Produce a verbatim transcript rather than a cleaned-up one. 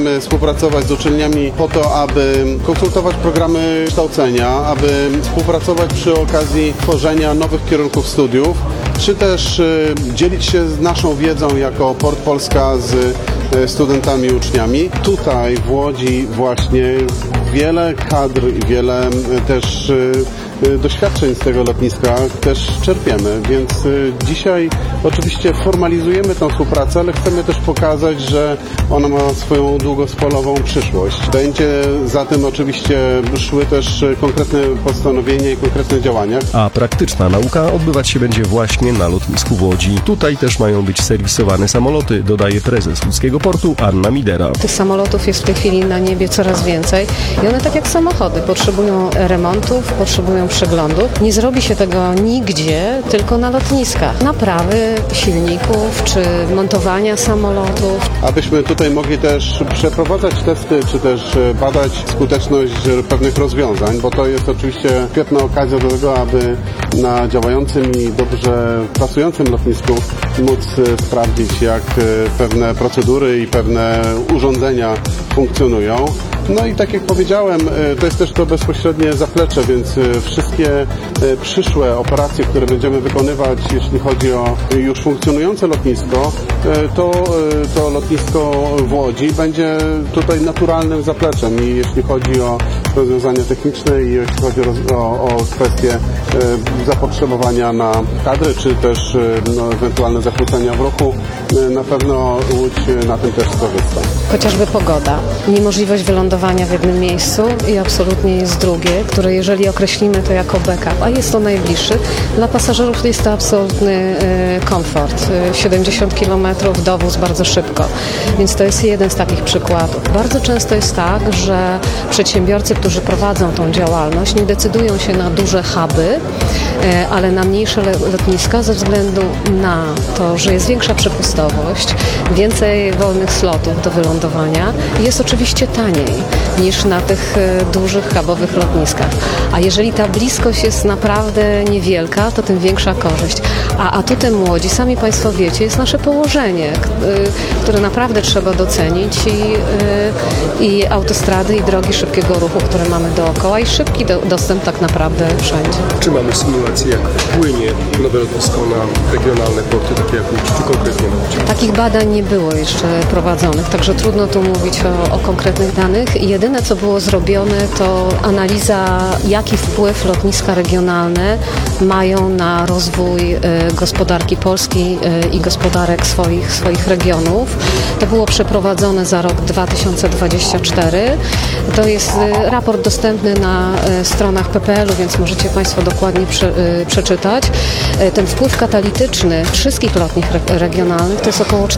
chcemy współpracować z uczelniami po to, aby konsultować programy kształcenia, aby współpracować przy okazji tworzenia nowych kierunków studiów, czy też dzielić się z naszą wiedzą jako Port Polska z studentami i uczniami. Tutaj w Łodzi właśnie wiele kadr i wiele też doświadczeń z tego lotniska też czerpiemy, więc dzisiaj oczywiście formalizujemy tę współpracę, ale chcemy też pokazać, że ona ma swoją długofalową przyszłość. Będzie za tym oczywiście szły też konkretne postanowienia i konkretne działania. A praktyczna nauka odbywać się będzie właśnie na lotnisku w Łodzi. Tutaj też mają być serwisowane samoloty, dodaje prezes łódzkiego portu Anna Midera. Tych samolotów jest w tej chwili na niebie coraz więcej i one tak jak samochody potrzebują remontów, potrzebują przeglądów. Nie zrobi się tego nigdzie, tylko na lotniskach. Naprawy silników czy montowania samolotów. Abyśmy tutaj mogli też przeprowadzać testy, czy też badać skuteczność pewnych rozwiązań, bo to jest oczywiście świetna okazja do tego, aby na działającym i dobrze pracującym lotnisku móc sprawdzić, jak pewne procedury i pewne urządzenia funkcjonują. No i tak jak powiedziałem, to jest też to bezpośrednie zaplecze, więc wszystkie przyszłe operacje, które będziemy wykonywać, jeśli chodzi o już funkcjonujące lotnisko, to, to lotnisko w Łodzi będzie tutaj naturalnym zapleczem i jeśli chodzi o rozwiązania techniczne i jeśli chodzi o, o, o kwestie zapotrzebowania na kadry, czy też no, ewentualne zakłócenia w ruchu, na pewno Łódź na tym też skorzysta. Chociażby pogoda, niemożliwość wylądowania w jednym miejscu i absolutnie jest drugie, które jeżeli określimy to jako backup, a jest to najbliższy, dla pasażerów jest to absolutny komfort. siedemdziesiąt kilometrów dowóz bardzo szybko, więc to jest jeden z takich przykładów. Bardzo często jest tak, że przedsiębiorcy, którzy prowadzą tą działalność, nie decydują się na duże huby, ale na mniejsze lotniska ze względu na to, że jest większa przepustowość, więcej wolnych slotów do wylądowania i jest oczywiście taniej niż na tych dużych hubowych lotniskach. A jeżeli ta bliskość jest naprawdę niewielka, to tym większa korzyść. A atutem Łodzi, sami Państwo wiecie, jest nasze położenie, które naprawdę trzeba docenić i, i autostrady i drogi szybkiego ruchu, które mamy dookoła i szybki do, dostęp tak naprawdę wszędzie. Czy mamy symulację, jak wpłynie nowe lotnisko na regionalne porty, takie jak Łódź, czy konkretnie na Łódź? Takich badań nie było jeszcze prowadzonych, także trudno tu mówić o, o konkretnych danych. Jedyne, co było zrobione, to analiza, jaki wpływ lotniska regionalne mają na rozwój y, gospodarki Polski y, i gospodarek swoich, swoich regionów. To było przeprowadzone za rok dwa tysiące dwudziesty czwarty. To jest y, raport dostępny na y, stronach P P L u, więc możecie Państwo dokładnie prze, y, przeczytać. Y, ten wpływ katalityczny wszystkich lotnisk re, regionalnych to jest około